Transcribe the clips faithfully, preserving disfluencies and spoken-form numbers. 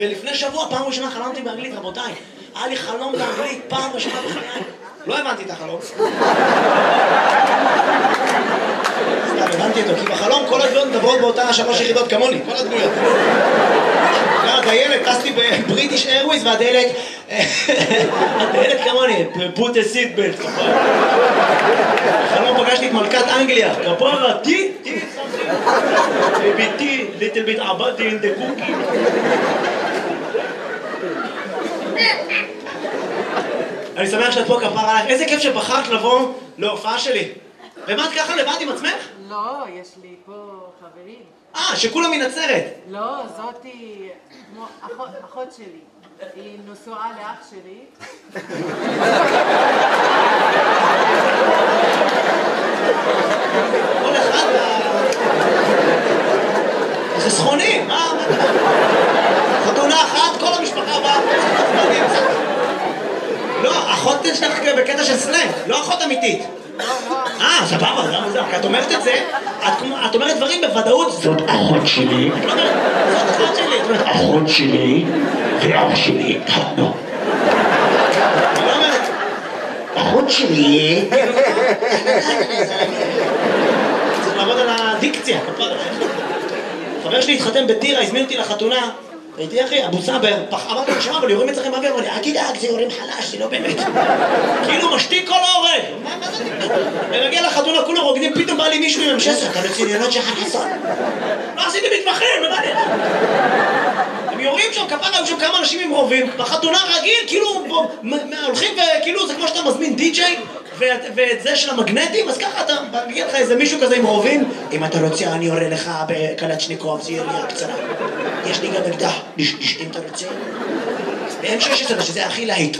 ולפני שבוע, פעם ראשונה חלמתי באנגלית, רבותיי. היה לי חלום באנגלית, פעם ראשונה בחיי. לא הבנתי את החלום. סתם, הבנתי אותו, כי בחלום כל הדמויות מדברות באותה שלוש יחידות כמוני, כל הדמויות. הדיילת, טסתי בבריטיש איירוויז והדיילת... הדיילת כמוני, put a seat belt. בחלום פגשתי את מלכת אנגליה, כפרה, טי, טי, ביתי, little bit עבדתי in the cookie. אני שמח שאת פה כפרה עליך. איזה כיף שבחרת לבוא להופעה שלי. ומה את ככה לבד עם עצמך? לא, יש לי פה חברים. אה, שכולם מנצרת. לא, זאתי כמו אחות, אחות שלי. היא נשואה לאח שלי. כל אחד... זה סכונים, מה? חתונה אחת, כל המשפחה באה. לא, אחות שלך בקטע של סלנג, לא אחות אמיתית. אה, סבבה, זה מוזר, כי את אומרת את זה, את אומרת דברים בוודאות. זאת אחות שלי. זאת אחות שלי. אחות שלי ואח שלי התחתנו. אני לא אומרת... אחות שלי... צריך לעבוד על הדיקציה. חבר שלי התחתן בטירה, הזמין אותי לחתונה. הייתי אחי, אבו סאבר, אמרתי לו, שמה, אבל יורים אצלכם באוויר, אמר לי, אל תדאג, זה יורים חלש, זה לא באמת. כאילו משתיק כל ההורג. מה זה? ומגיע לחתונה, כולם רוקדים, פתאום בא לי מישהו עם המשסר, אתה רציניונות שחר חסון. לא עשיתי מתמחים, מה זה? הם יורים שם, כפרה, היו שם כמה אנשים עם רובים, בחתונה רגיל, כאילו, הולכים וכאילו, זה כמו שאתה מזמין די-ג'יי, ואת זה של המגנטים, אז ככה אתה מגיע לך איזה מישהו כזה עם רובים, אם אתה רוצה, אני יורה לך בקלצ'ניקוב, זה ירייה קצרה. יש לי גם אקדח, אם אתה רוצה. ב-אם שש עשרה, שזה הכי להיט.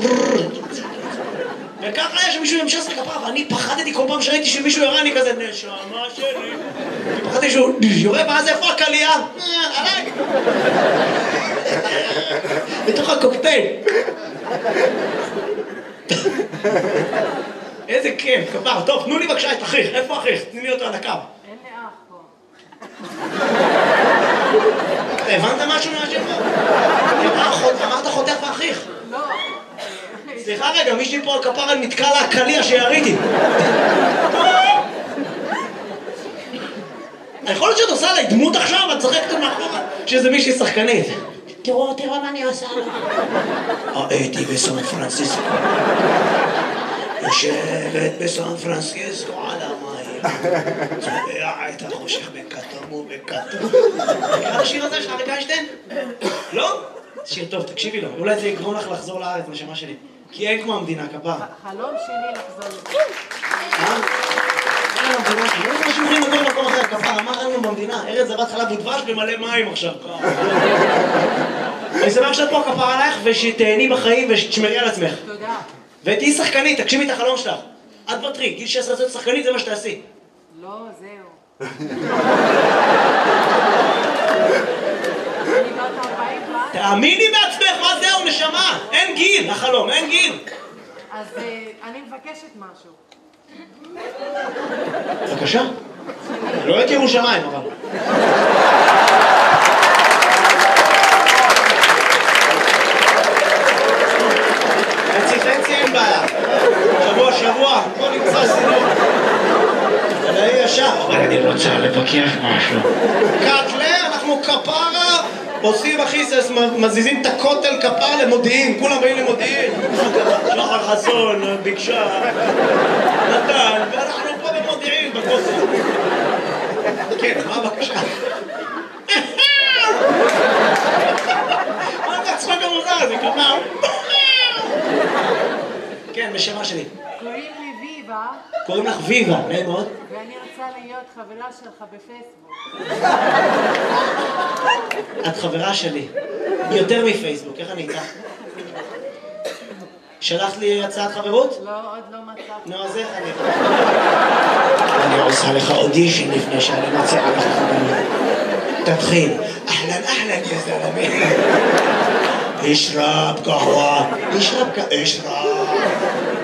וככה היה שמישהו עם שש עשרה כפרה, ואני פחדתי כל פעם שראיתי שמישהו יורה, אני כזה, נשמה שלי. פחדתי שהוא יורה, ואז איפה הקלייה? עליי. בתוך הקוקטייל. איזה כיף, כפר. טוב, תנו לי בבקשה את אחיך. איפה אחיך? תני לי אותו על הקו. אין לי אח פה. הבנת משהו מהשם? אמרת חותך ואחיך. לא. סליחה רגע, מישהי פה על כפרה נתקע לה הקליע שיריתי. יכול להיות שאת עושה עליי דמות עכשיו, את צחקת מאחורה שזה מישהי שחקנית. תראו, תראו מה אני עושה לה. הייתי בסן פרנסיסקו. יושבת בסן פרנסיסקו על המים. צובע את החושך בכתום ובכתום. מכיר את השיר הזה של אריק איינשטיין? לא? שיר טוב, תקשיבי לו. אולי זה יגרום לך לחזור לארץ, נשמה שלי. כי אין כמו המדינה, כפרה. חלום שלי לחזור לזה. אה? אין המדינה שלי. אין מה שמחים לגור במקום אחר, כפרה. מה ראינו במדינה? ארץ זבת חלב ודבש במלא מים עכשיו. אני שמח שאת פה כפרה עלייך ושתהני בחיים ושתשמרי על עצמך. תודה. ותהי שחקנית, תגשימי את החלום שלך. אל תוותרי, גיל שש עשרה להיות שחקנית זה מה שתעשי. לא, זהו. תאמיני בעצמך, מה זהו, נשמה? אין גיל, החלום, אין גיל. אז אני מבקשת משהו. בבקשה. לא את ירושלים, אבל. חצי חצי אין בעיה. שבוע שבוע, בוא נמצא סידור. זה לא ישר. אני רוצה לבקש משהו. קאטלה, אנחנו כפרה. עושים אחיסס, מזיזים את הכותל כפר למודיעין, כולם באים למודיעין. שחר חסון, ביקשה, נתן, ואנחנו פה במודיעין, בכותל. כן, מה הבקשה? מה אתה צחוק המוזר הזה, כפר? כן, בשמה שלי. קוראים לי ויבה. קוראים לך ויבה, נעים מאוד. ואני רוצה להיות חברה שלך בפייסבוק. את חברה שלי. יותר מפייסבוק, איך אני איתך? שלחת לי הצעת חברות? לא, עוד לא מצאתי. נו, אז איך אני... אני עושה לך אודישן לפני שאני מציע לך חברות. תתחיל. אהלן, אהלן, יא זלמי. אשרב קהווה. אשרב קהווה. אשרב.